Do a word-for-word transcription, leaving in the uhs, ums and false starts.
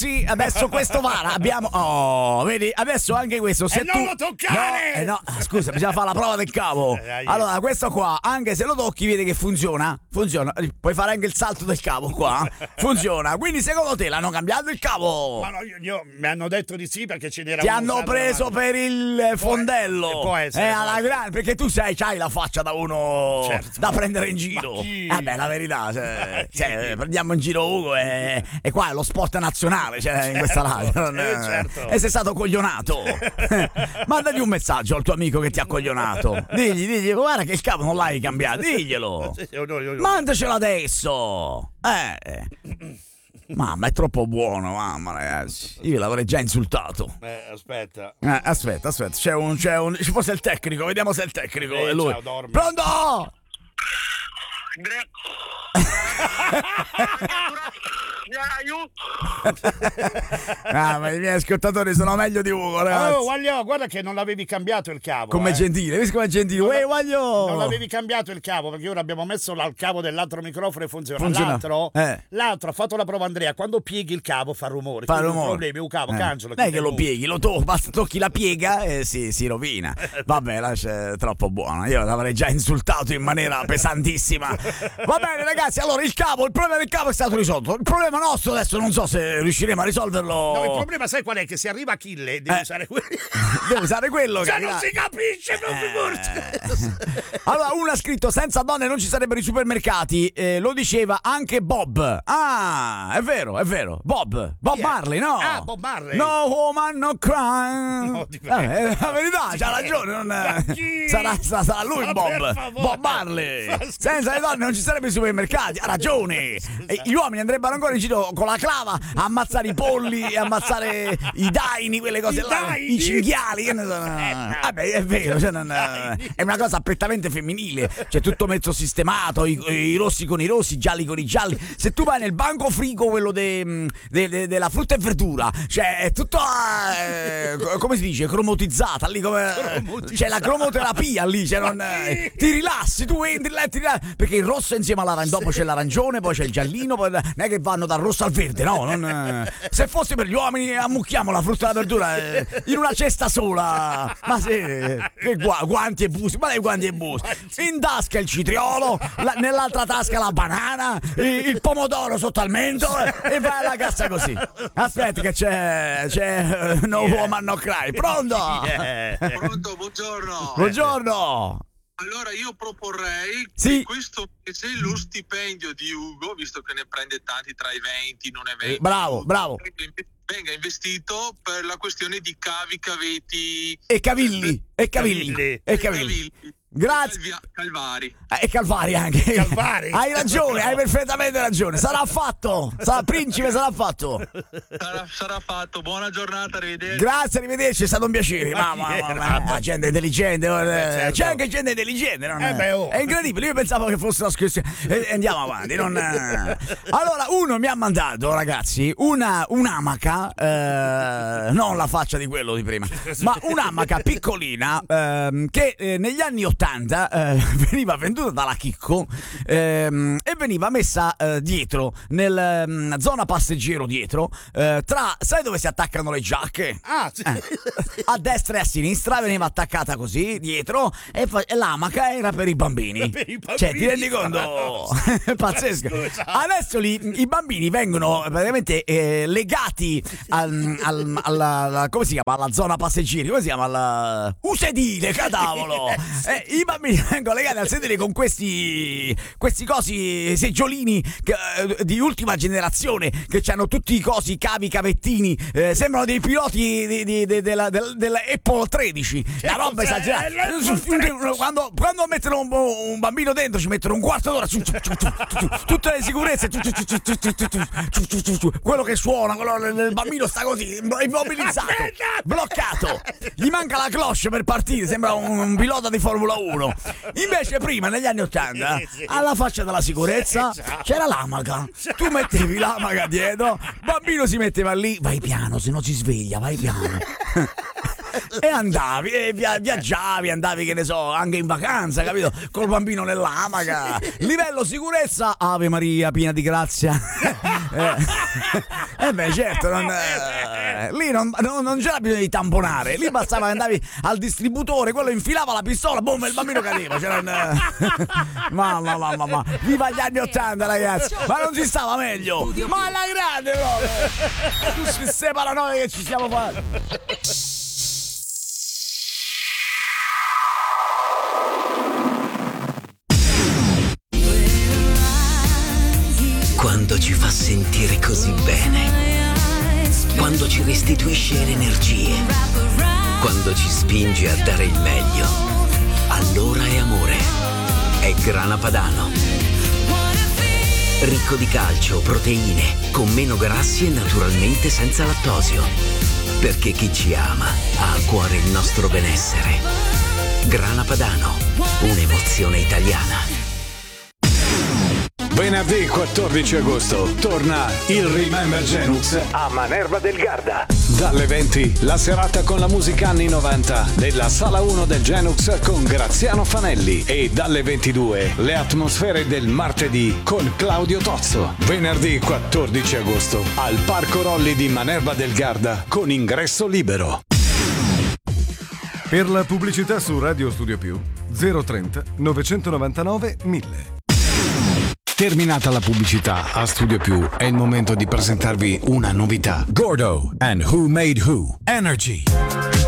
Sì, adesso questo va, abbiamo, oh, vedi, adesso anche questo, se E tu... non lo toccare! No, eh no, scusa, bisogna fare la prova del cavo. Allora, questo qua, anche se lo tocchi, vedi che funziona, funziona, puoi fare anche il salto del cavo qua, funziona, quindi secondo te l'hanno cambiato il cavo? Ma no, io, io- mi hanno detto di sì perché ce n'era Ti uno hanno usato preso davanti. per il fondello, può essere, eh, può alla essere. grande, perché tu sai, c'hai la faccia da uno Certo. da prendere in giro. Ma chi? Eh beh, la verità, cioè, cioè, prendiamo in giro Ugo e, e qua è lo sport nazionale, cioè, in questa radio. non- eh, certo. E sei stato coglionato. Mandagli un messaggio al tuo amico che ti ha coglionato. Digli, digli, guarda che il capo non l'hai cambiato, diglielo. Io- io- io- io- Mandacelo adesso. Eh. Mamma, è troppo buono, mamma, ragazzi. Io l'avrei già insultato. Eh, aspetta. Eh, aspetta, aspetta, c'è un, c'è un, ci fosse il tecnico, vediamo se è il tecnico. Eh, è lui. ciao, dormi. Pronto? Ah, ma i miei ascoltatori sono meglio di Ugo, ragazzi. Oh, Guaglio, guarda che non l'avevi cambiato il cavo. Come eh. gentile, vedi come è gentile. Uè, Guaglio! Non l'avevi cambiato il cavo perché ora abbiamo messo là il cavo dell'altro microfono e funziona. Funziona. L'altro, Eh. l'altro ha fatto la prova Andrea. Quando pieghi il cavo fa rumore. Fa Quindi rumore. Un problema, un cavo, Eh. cancelo. Non è che lo pieghi, lo to- basta tocchi la piega e si, si rovina. Vabbè, lascia, è troppo buono. Io l'avrei già insultato in maniera pesantissima. Va bene, ragazzi. Allora, il cavo, il problema del cavo è stato risolto. Il problema nostro adesso non so se riusciremo a risolverlo. No, il problema sai qual è? Che se arriva Achille devi Eh. usare quello. Devo usare quello, Se che non si capisce, non figurati. Allora, uno ha scritto: senza donne non ci sarebbero i supermercati. Eh, lo diceva anche Bob. Ah, è vero, è vero. Bob, Bob Chi è? Marley, no? Ah, Bob Marley. No woman, no crime. No, di- Eh, la verità, c'ha ragione. Non... Ma chi? Sarà, sarà, sarà lui, Ma Bob. per favore. Bob Marley. Ma scusa. Senza le donne non ci sarebbero i supermercati. Ha ragione. E gli uomini andrebbero ancora in giro con la clava a ammazzare i polli, a ammazzare i daini, quelle cose I là. daini? I cinghiali. Che ne so. Vabbè, è vero, cioè non- è una cosa prettamente femminile, c'è tutto mezzo sistemato, i, i rossi con i rossi, i gialli con i gialli. Se tu vai nel banco frigo, quello de- de- de- della frutta e verdura, cioè è tutto eh, come si dice, cromatizzata lì, come, c'è la cromoterapia lì, cioè non, eh, ti rilassi, tu entri là e ti rilassi, perché il rosso insieme all'arancione, dopo c'è l'arancione, poi c'è il giallino, poi non è che vanno dal rosso al verde, no, non, eh, se fosse per gli uomini ammucchiamo la frutta e la verdura eh, in una cesta sola. Ma se che gua- guanti e busti, ma dei guanti e busti. In tasca il citriolo, la- nell'altra tasca la banana, il, il pomodoro sotto al mento e, e vai alla cassa così. Aspetta che c'è c'è uh, no woman no cry. Pronto? Eh. Pronto, buongiorno. Buongiorno. Allora io proporrei Sì. che questo mese lo stipendio di Ugo, visto che ne prende tanti tra i venti, non è venti, Bravo, bravo. venga investito per la questione di cavi, caveti E cavilli, e cavilli, Cavilli. e cavilli. Grazie. Calvia- Calvari. Eh, E Calvari anche. Calvari. Hai ragione, hai perfettamente ragione. Sarà fatto. Sarà principe, sarà fatto. Sarà, sarà fatto. Buona giornata, arrivederci. Grazie, arrivederci, è stato un piacere. Ma Mamma, chi mamma, era? la gente intelligente, eh, certo. c'è anche gente intelligente, non Eh è? beh, oh. È incredibile. Io pensavo che fosse una scherzo. Eh, andiamo avanti. Non... Allora, uno mi ha mandato, ragazzi, una un'amaca, eh, non la faccia di quello di prima, ma un'amaca piccolina ehm, che eh, negli anni ottanta eh, veniva venduta dalla Chicco ehm, e veniva messa eh, dietro, nella zona passeggero dietro, eh, tra, sai dove si attaccano le giacche? Ah, sì. Eh, a destra e a sinistra veniva attaccata così dietro e, fa- e l'amaca era per i bambini. Per i bambini. Cioè, ti rendi conto? Pazzesco. Scusa. Adesso lì i bambini vengono praticamente eh, legati al, al- alla, alla- come si chiama? Alla zona passeggeri, come si chiama? Alla un sedile, cadavolo. Eh, I bambini vengono legati al sedile con questi questi cosi seggiolini che, eh, di ultima generazione che hanno tutti i cosi, cavi, cavettini, eh, sembrano dei piloti di, di, di- della, del, della Apple tredici, la roba cos'è? esagerata. L'Apple tredici? Quando, quando mettono un, un bambino dentro ci mettono un quarto d'ora, su- su- su- su- su- tutte le sicurezze, su- su- su- su- su- su- su- su- su- su- quello che suona, quello del bambino sta così immobilizzato, Aspetta! bloccato, gli manca la cloche per partire, sembra un, un pilota di Formula uno. Invece prima, negli anni ottanta, Sì, sì. alla faccia della sicurezza Sì, esatto. c'era l'amaca, tu mettevi l'amaca dietro, il bambino si metteva lì, vai piano se non si sveglia, vai piano. E andavi, e via- viaggiavi, andavi, che ne so, anche in vacanza, capito? Col bambino nell'amaca. Livello sicurezza, Ave Maria, piena di grazia. eh, eh beh, certo, non, eh, lì non, non, non c'era bisogno di tamponare, lì bastava che andavi al distributore, quello infilava la pistola, boom, e il bambino cadeva. C'era un... mamma, mamma, mamma, viva gli anni ottanta, ragazzi, ma non si stava meglio, ma alla grande proprio. Tutte queste paranoie che ci siamo fatti. Quando ci fa sentire così bene, quando ci restituisce le energie, quando ci spinge a dare il meglio, allora è amore, è Grana Padano. Ricco di calcio, proteine, con meno grassi e naturalmente senza lattosio. Perché chi ci ama ha a cuore il nostro benessere. Grana Padano, un'emozione italiana. Venerdì quattordici agosto torna il Remember Genux a Manerva del Garda. Dalle venti la serata con la musica anni novanta della Sala uno del Genux con Graziano Fanelli e dalle ventidue le atmosfere del martedì con Claudio Tozzo. Venerdì quattordici agosto al Parco Rolli di Manerva del Garda con ingresso libero. Per la pubblicità su Radio Studio Più zero trenta novecentonovantanove mille. Terminata la pubblicità a Studio Più, è il momento di presentarvi una novità. Gordo and Who Made Who Energy.